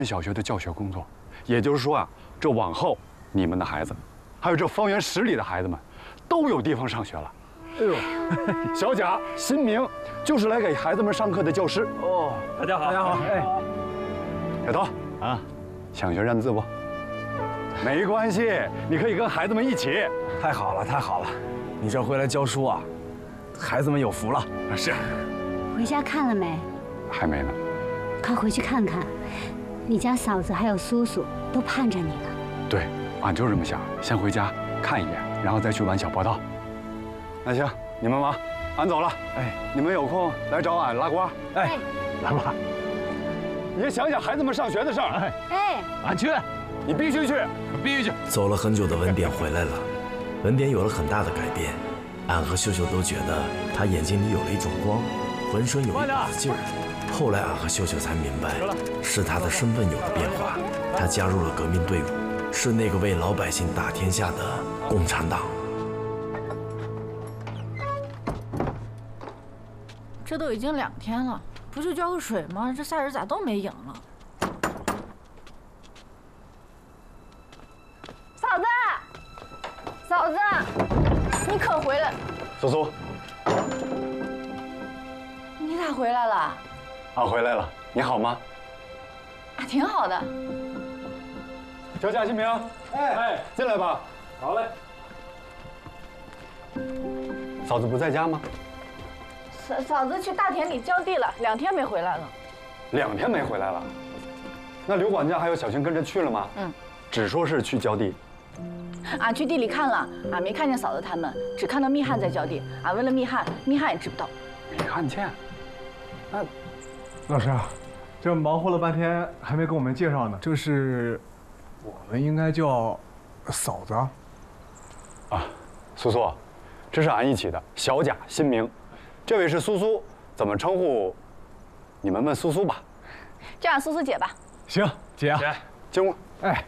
小学的教学工作，也就是说啊，这往后你们的孩子，还有这方圆10里的孩子们，都有地方上学了。哎呦，小贾、新明就是来给孩子们上课的教师。 哦，大家好，大家好。哎， 小头啊，想学认字不？没关系，你可以跟孩子们一起。 太好了，太好了！你这回来教书啊，孩子们有福了。 是。 回家看了没？ 还没呢。 快回去看看，你家嫂子还有叔叔都盼着你呢。 对，俺就是这么想，先回家看一眼，然后再去玩小坡道。那行，你们忙，俺走了。哎，你们有空来找俺拉呱。 哎，来吧。 你也想想孩子们上学的事儿。 哎， 俺去， 你必须去， 必须去。 走了很久的文典回来了，文典有了很大的改变，俺和秀秀都觉得他眼睛里有了一种光，浑身有一股子劲儿。后来俺和秀秀才明白，是他的身份有了变化，他加入了革命队伍，是那个为老百姓打天下的共产党。 这都已经2天了，不去浇个水吗？这赛人咋都没影了？ 嫂子，嫂子，你可回来！ 苏苏， 你咋回来了？ 俺回来了，你好吗？ 啊，挺好的。 小贾、新明，哎，进来吧。 好嘞。 嫂子不在家吗嫂子去大田里浇地了，2天没回来了。 ？2天没回来了。那刘管家还有小青跟着去了吗？ 嗯， 只说是去浇地。 俺去地里看了，俺没看见嫂子他们，只看到密汉在浇地。俺问了密汉，密汉也知不道。 没看见。那， 老师啊，这忙活了半天还没给我们介绍呢。这是，我们应该叫嫂子啊。 啊，苏苏，这是俺一起的小贾、新明，这位是苏苏，怎么称呼？你们问苏苏吧。 叫俺苏苏姐吧。 行，姐啊， 进屋。 哎，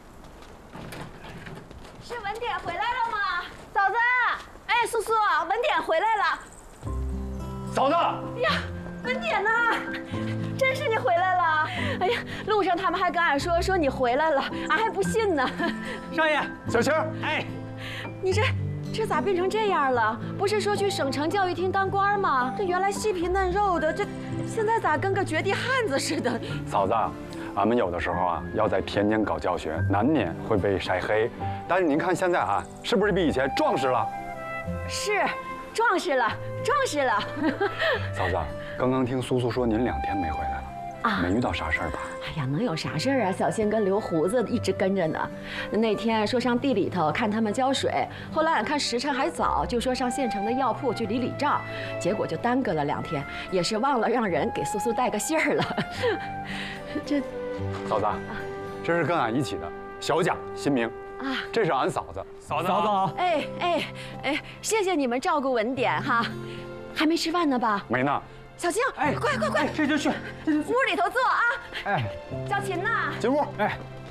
是文典回来了吗？嫂子，哎，苏苏，文典回来了。 嫂子。 呀，文典呢？真是你回来了！哎呀，路上他们还跟俺说你回来了，俺还不信呢。 少爷， 小青， 哎， 你这咋变成这样了？不是说去省城教育厅当官吗？这原来细皮嫩肉的，这现在咋跟个绝地汉子似的？ 嫂子，俺们有的时候啊，要在田间搞教学，难免会被晒黑。但是您看现在啊，是不是比以前壮实了？ 是，壮实了，壮实了。 嫂子，刚刚听苏苏说您2天没回来了， 啊， 没遇到啥事儿吧？ 哎呀，能有啥事儿啊？小新跟刘胡子一直跟着呢。那天说上地里头看他们浇水，后来俺看时辰还早，就说上县城的药铺去理账，结果就耽搁了2天，也是忘了让人给苏苏带个信儿了。这， 嫂子，这是跟俺一起的小贾、新明啊，这是俺嫂子。 嫂子好。 哎，谢谢你们照顾文典哈。还没吃饭呢吧？ 没呢。 小青，快， 这就去， 屋里头坐啊！ 哎， 叫琴呐。 进屋。 哎，